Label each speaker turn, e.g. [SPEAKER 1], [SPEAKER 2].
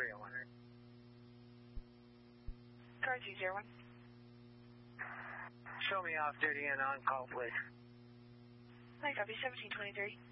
[SPEAKER 1] 301.
[SPEAKER 2] Car 201.
[SPEAKER 1] Show me off duty and on call, please.
[SPEAKER 2] Hi, copy 1723.